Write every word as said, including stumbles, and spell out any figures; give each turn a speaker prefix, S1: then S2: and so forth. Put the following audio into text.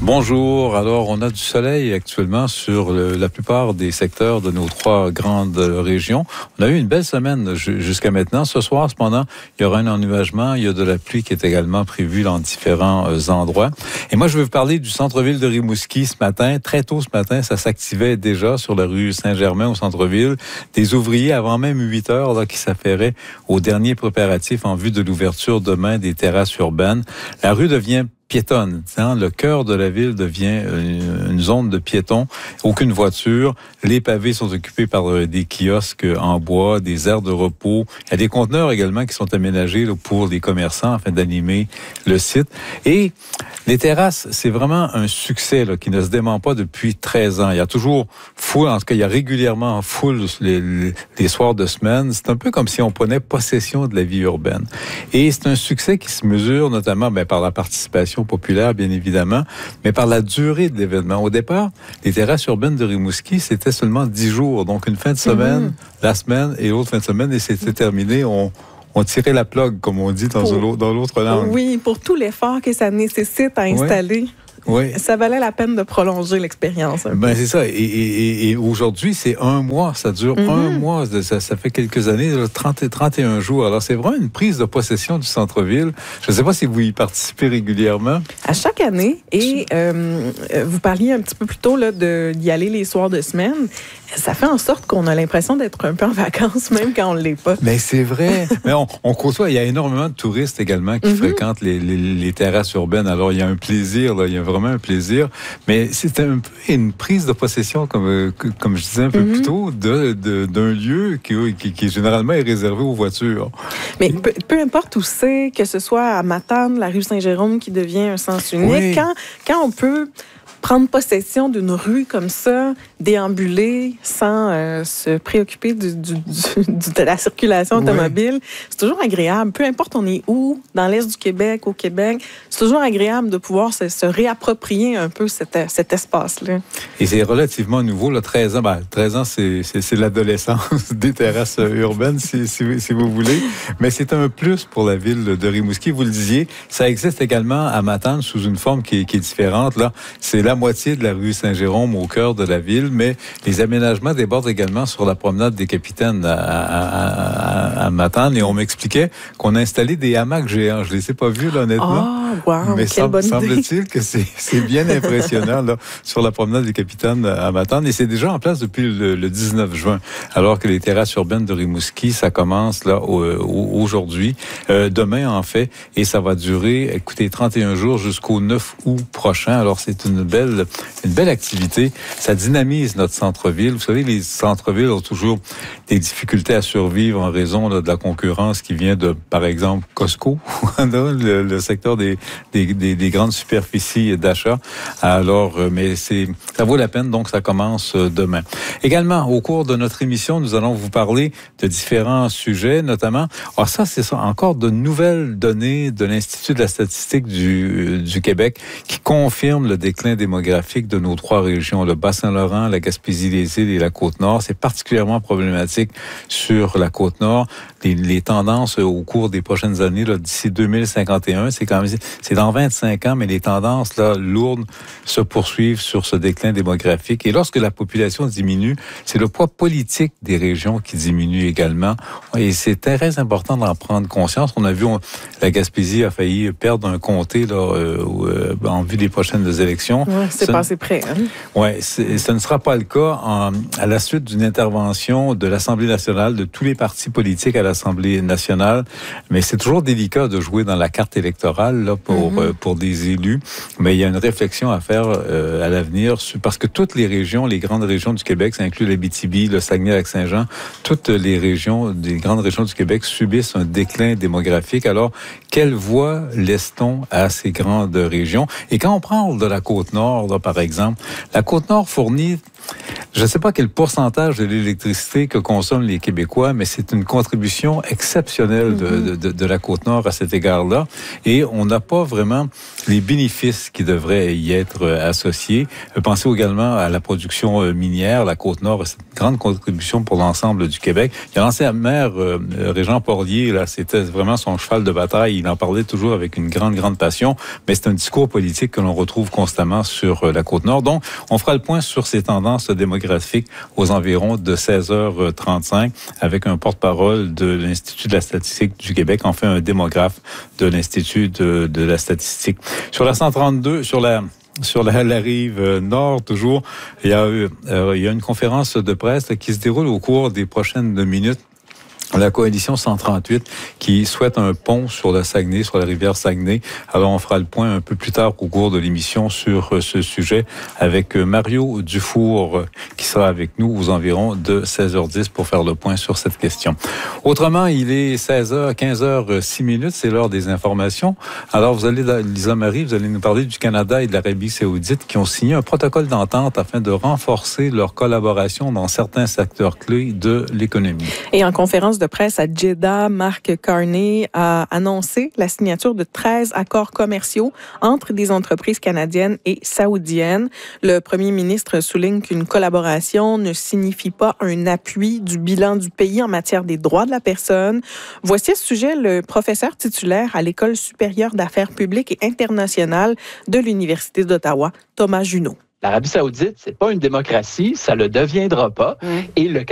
S1: Bonjour. Alors, on a du soleil actuellement sur le, la plupart des secteurs de nos trois grandes régions. On a eu une belle semaine jusqu'à maintenant. Ce soir, cependant, il y aura un ennuagement. Il y a de la pluie qui est également prévue dans différents euh, endroits. Et moi, je vais vous parler du centre-ville de Rimouski ce matin. Très tôt ce matin, ça s'activait déjà sur la rue Saint-Germain au centre-ville. Des ouvriers avant même huit heures là, qui s'affairaient aux derniers préparatifs en vue de l'ouverture demain des terrasses urbaines. La rue devient piétonne. Hein? Le cœur de la ville devient une, une zone de piétons. Aucune voiture. Les pavés sont occupés par euh, des kiosques en bois, des aires de repos. Il y a des conteneurs également qui sont aménagés là, pour les commerçants afin d'animer le site. Et les terrasses, c'est vraiment un succès là, qui ne se dément pas depuis treize ans. Il y a toujours foule, en tout cas, il y a régulièrement foule les, les, les soirs de semaine. C'est un peu comme si on prenait possession de la vie urbaine. Et c'est un succès qui se mesure notamment ben, par la participation populaire, bien évidemment, mais par la durée de l'événement. Au départ, les terrasses urbaines de Rimouski, c'était seulement dix jours. Donc, une fin de semaine, mmh. la semaine et l'autre fin de semaine, et c'était terminé. On On tirait la plug, comme on dit dans, pour, dans l'autre langue.
S2: Oui, pour tout l'effort que ça nécessite à installer.
S1: Oui. Oui.
S2: Ça valait la peine de prolonger l'expérience.
S1: Ben c'est ça. Et, et, et aujourd'hui, c'est un mois. Ça dure mm-hmm. un mois. Ça, ça fait quelques années, trente, trente et un jours. Alors, c'est vraiment une prise de possession du centre-ville. Je ne sais pas si vous y participez régulièrement.
S2: À chaque année. Et euh, vous parliez un petit peu plus tôt là, de, d'y aller les soirs de semaine. Ça fait en sorte qu'on a l'impression d'être un peu en vacances, même quand on ne l'est pas.
S1: Mais c'est vrai. Mais on, on côtoie. Il y a énormément de touristes également qui mm-hmm. fréquentent les, les, les terrasses urbaines. Alors, il y a un plaisir. Là. Il y a vraiment un plaisir. Mais c'est un peu une prise de possession, comme, comme je disais un peu mm-hmm. plus tôt, de, de, d'un lieu qui, qui, qui généralement est réservé aux voitures.
S2: Mais peu, peu importe où c'est, que ce soit à Matane, la rue Saint-Jérôme qui devient un sens unique, oui. quand, quand on peut prendre possession d'une rue comme ça, déambuler sans euh, se préoccuper du, du, du, de la circulation automobile, oui. c'est toujours agréable. Peu importe on est où, dans l'Est du Québec, au Québec, c'est toujours agréable de pouvoir se, se réapproprier un peu cet, cet espace-là.
S1: Et c'est relativement nouveau, là, treize ans. Ben, treize ans, c'est, c'est, c'est l'adolescence des terrasses urbaines, si, si, si vous voulez. Mais c'est un plus pour la ville de Rimouski. Vous le disiez, ça existe également à Matane sous une forme qui est, qui est différente. Là, c'est la moitié de la rue Saint-Jérôme au cœur de la ville, mais les aménagements débordent également sur la promenade des Capitaines à, à, à, à Matane. Et on m'expliquait qu'on a installé des hamacs géants. Je ne les ai pas vus, là, honnêtement.
S2: Oh, wow,
S1: mais
S2: quelle
S1: semble,
S2: bonne
S1: semble-t-il que c'est, c'est bien impressionnant là, sur la promenade des Capitaines à Matane. Et c'est déjà en place depuis le, le dix-neuf juin, alors que les terrasses urbaines de Rimouski, ça commence là au, au, aujourd'hui, euh, demain en fait, et ça va durer, écoutez, trente et un jours jusqu'au neuf août prochain. Alors c'est une belle une belle activité. Ça dynamise notre centre-ville. Vous savez, les centres-villes ont toujours des difficultés à survivre en raison là, de la concurrence qui vient de, par exemple, Costco, le, le secteur des, des, des, des grandes superficies d'achat. Alors, mais c'est, ça vaut la peine, donc ça commence demain. Également, au cours de notre émission, nous allons vous parler de différents sujets, notamment, ah ça, c'est ça, encore de nouvelles données de l'Institut de la statistique du, du Québec qui confirment le déclin démographique de nos trois régions, le Bas-Saint-Laurent, la Gaspésie, les îles et la Côte-Nord. C'est particulièrement problématique sur la Côte-Nord. Les, les tendances au cours des prochaines années, là, d'ici deux mille cinquante et un, c'est quand même, c'est dans vingt-cinq ans, mais les tendances là, lourdes se poursuivent sur ce déclin démographique. Et lorsque la population diminue, c'est le poids politique des régions qui diminue également. Et c'est très important d'en prendre conscience. On a vu, on, la Gaspésie a failli perdre un comté là, euh, en vue des prochaines élections.
S2: Ouais, c'est passé près. Hein?
S1: Oui, ce ne sera pas le cas en, à la suite d'une intervention de l'Assemblée nationale, de tous les partis politiques à l'Assemblée nationale. Mais c'est toujours délicat de jouer dans la carte électorale là, pour, mm-hmm. euh, pour des élus. Mais il y a une réflexion à faire euh, à l'avenir parce que toutes les régions, les grandes régions du Québec, ça inclut l'Abitibi, le Saguenay-Lac-Saint-Jean, toutes les régions, des grandes régions du Québec subissent un déclin démographique. Alors, quelle voie laisse-t-on à ces grandes régions? Et quand on parle de la Côte-Nord, là, par exemple, la Côte-Nord fournit Je ne sais pas quel pourcentage de l'électricité que consomment les Québécois, mais c'est une contribution exceptionnelle de, de, de la Côte-Nord à cet égard-là. Et on n'a pas vraiment les bénéfices qui devraient y être associés. Pensez également à la production minière. La Côte-Nord a une grande contribution pour l'ensemble du Québec. Il y a l'ancien maire, euh, Régent Porlier, là, c'était vraiment son cheval de bataille. Il en parlait toujours avec une grande, grande passion. Mais c'est un discours politique que l'on retrouve constamment sur la Côte-Nord. Donc, on fera le point sur ces tendances démographiques aux environs de seize heures trente-cinq avec un porte-parole de l'Institut de la statistique du Québec, enfin un démographe de l'Institut de, de la statistique. Sur la cent trente-deux, sur la Sur la, la rive nord, toujours, il y a, euh, il y a une conférence de presse qui se déroule au cours des prochaines minutes. La coalition cent trente-huit qui souhaite un pont sur le Saguenay, sur la rivière Saguenay. Alors, on fera le point un peu plus tard au cours de l'émission sur ce sujet avec Mario Dufour qui sera avec nous aux environs de seize heures dix pour faire le point sur cette question. Autrement, il est seize heures, quinze heures six minutes, c'est l'heure des informations. Alors, vous allez, Lisa Marie, vous allez nous parler du Canada et de l'Arabie Saoudite qui ont signé un protocole d'entente afin de renforcer leur collaboration dans certains secteurs clés de l'économie.
S2: Et en conférence de presse à Jeddah, Mark Carney a annoncé la signature de treize accords commerciaux entre des entreprises canadiennes et saoudiennes. Le premier ministre souligne qu'une collaboration ne signifie pas un appui du bilan du pays en matière des droits de la personne. Voici à ce sujet le professeur titulaire à l'École supérieure d'affaires publiques et internationales de l'Université d'Ottawa, Thomas Junot.
S3: L'Arabie saoudite, c'est pas une démocratie, ça le deviendra pas. Mmh. Et le